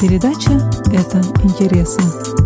Передача «Это интересно».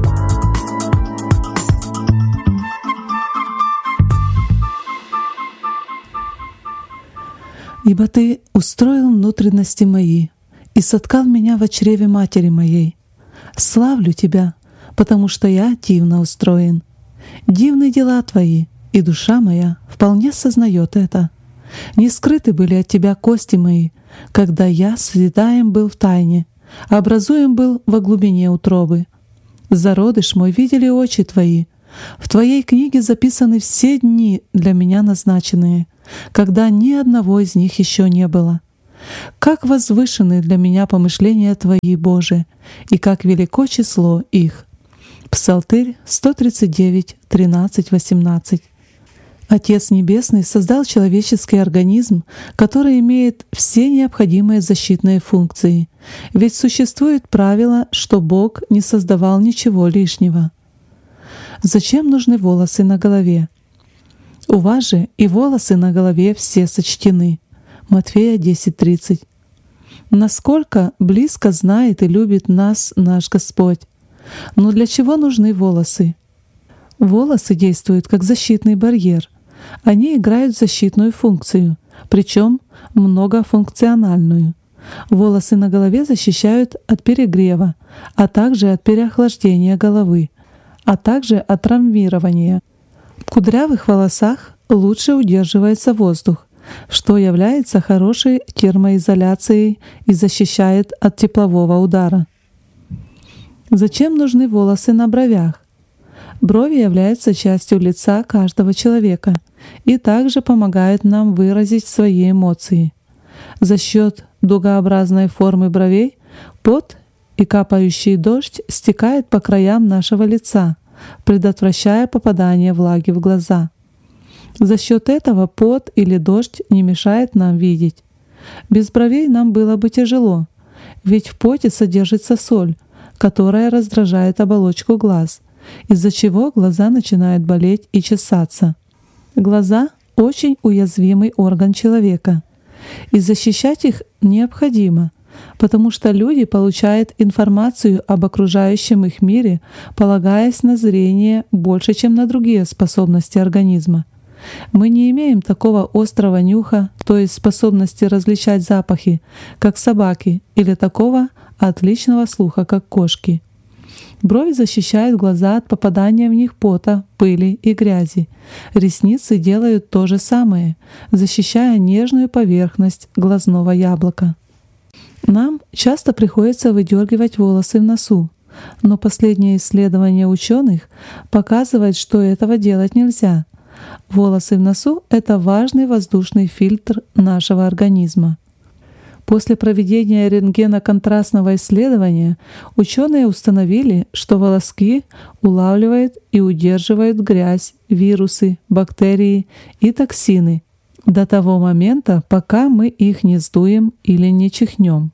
«Ибо Ты устроил внутренности мои и соткал меня во чреве матери моей. Славлю Тебя, потому что я дивно устроен. Дивны дела Твои, и душа моя вполне сознает это. Не скрыты были от Тебя кости мои, когда я созидаем был в тайне, образуем был во глубине утробы. Зародыш мой видели очи Твои. В Твоей книге записаны все дни для меня назначенные, когда ни одного из них еще не было. Как возвышены для меня помышления Твои, Боже, и как велико число их». Псалтырь 139, 13, 18. Отец Небесный создал человеческий организм, который имеет все необходимые защитные функции, ведь существует правило, что Бог не создавал ничего лишнего. Зачем нужны волосы на голове? У вас же и волосы на голове все сочтены. Матфея 10:30. Насколько близко знает и любит нас наш Господь. Но для чего нужны волосы? Волосы действуют как защитный барьер. Они играют защитную функцию, причем многофункциональную. Волосы на голове защищают от перегрева, а также от переохлаждения головы, а также от травмирования. В кудрявых волосах лучше удерживается воздух, что является хорошей термоизоляцией и защищает от теплового удара. Зачем нужны волосы на бровях? Брови являются частью лица каждого человека и также помогают нам выразить свои эмоции. За счет дугообразной формы бровей пот и капающий дождь стекает по краям нашего лица, предотвращая попадание влаги в глаза. За счет этого пот или дождь не мешает нам видеть. Без бровей нам было бы тяжело, ведь в поте содержится соль, которая раздражает оболочку глаз, из-за чего глаза начинают болеть и чесаться. Глаза — очень уязвимый орган человека, и защищать их необходимо, потому что люди получают информацию об окружающем их мире, полагаясь на зрение больше, чем на другие способности организма. Мы не имеем такого острого нюха, то есть способности различать запахи, как собаки, или такого отличного слуха, как кошки. Брови защищают глаза от попадания в них пота, пыли и грязи. Ресницы делают то же самое, защищая нежную поверхность глазного яблока. Нам часто приходится выдергивать волосы в носу, но последнее исследование ученых показывает, что этого делать нельзя. Волосы в носу — это важный воздушный фильтр нашего организма. После проведения рентгеноконтрастного исследования ученые установили, что волоски улавливают и удерживают грязь, вирусы, бактерии и токсины до того момента, пока мы их не сдуем или не чихнем.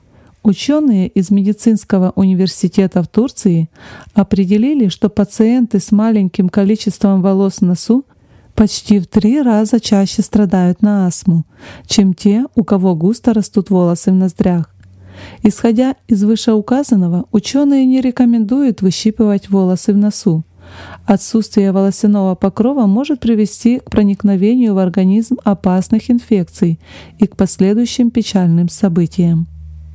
Ученые из медицинского университета в Турции определили, что пациенты с маленьким количеством волос в носу почти в 3 раза чаще страдают на астму, чем те, у кого густо растут волосы в ноздрях. Исходя из вышеуказанного, ученые не рекомендуют выщипывать волосы в носу. Отсутствие волосяного покрова может привести к проникновению в организм опасных инфекций и к последующим печальным событиям.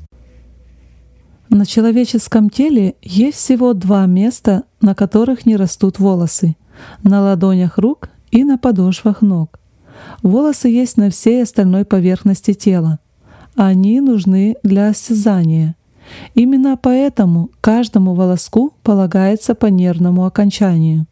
На человеческом теле есть всего 2 места, на которых не растут волосы — на ладонях рук и на подошвах ног. Волосы есть на всей остальной поверхности тела. Они нужны для осязания. Именно поэтому каждому волоску полагается по нервному окончанию.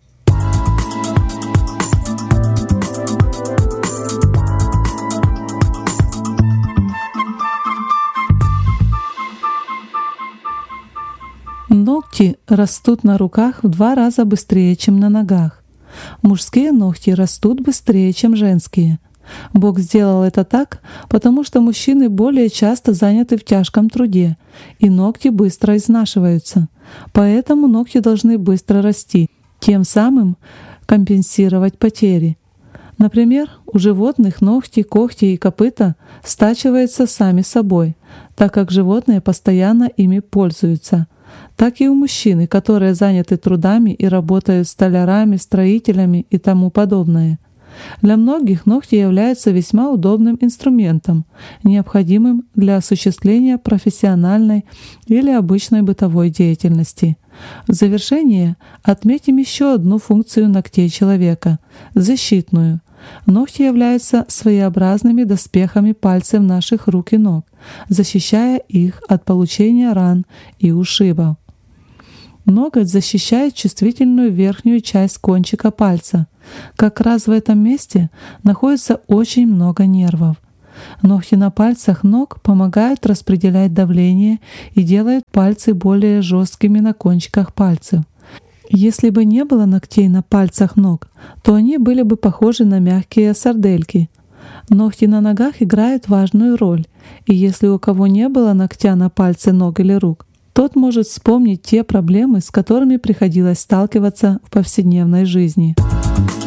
Ногти растут на руках в 2 раза быстрее, чем на ногах. Мужские ногти растут быстрее, чем женские. Бог сделал это так, потому что мужчины более часто заняты в тяжком труде, и ногти быстро изнашиваются. Поэтому ногти должны быстро расти, тем самым компенсировать потери. Например, у животных ногти, когти и копыта стачиваются сами собой, так как животные постоянно ими пользуются, так и у мужчины, которые заняты трудами и работают столярами, строителями и тому подобное. Для многих ногти являются весьма удобным инструментом, необходимым для осуществления профессиональной или обычной бытовой деятельности. В завершение отметим еще одну функцию ногтей человека – защитную. Ногти являются своеобразными доспехами пальцев наших рук и ног, защищая их от получения ран и ушибов. Ноготь защищает чувствительную верхнюю часть кончика пальца. Как раз в этом месте находится очень много нервов. Ногти на пальцах ног помогают распределять давление и делают пальцы более жесткими на кончиках пальцев. Если бы не было ногтей на пальцах ног, то они были бы похожи на мягкие сардельки. Ногти на ногах играют важную роль, и если у кого не было ногтя на пальце ног или рук, тот может вспомнить те проблемы, с которыми приходилось сталкиваться в повседневной жизни.